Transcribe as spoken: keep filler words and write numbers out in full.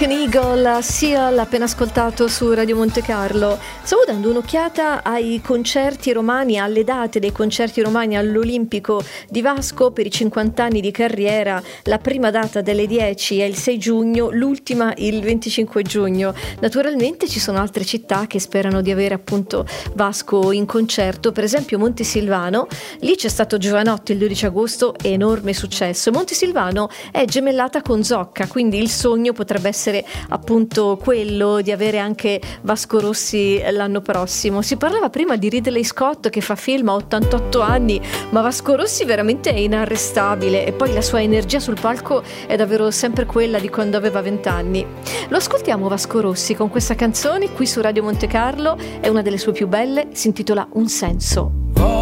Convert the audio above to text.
American Eagle, Seal, appena ascoltato su Radio Monte Carlo. Stavo dando un'occhiata ai concerti romani, alle date dei concerti romani all'Olimpico di Vasco per i cinquanta anni di carriera. La prima data delle dieci è il sei giugno, l'ultima il venticinque giugno. Naturalmente ci sono altre città che sperano di avere appunto Vasco in concerto, per esempio Montesilvano. Lì c'è stato Giovanotti il dodici agosto, enorme successo. Montesilvano è gemellata con Zocca, quindi il sogno potrebbe essere appunto quello di avere anche Vasco Rossi l'anno prossimo. Si parlava prima di Ridley Scott che fa film a ottantotto anni, ma Vasco Rossi veramente è inarrestabile, e poi la sua energia sul palco è davvero sempre quella di quando aveva venti anni. Lo ascoltiamo Vasco Rossi con questa canzone qui su Radio Monte Carlo, è una delle sue più belle, si intitola Un senso.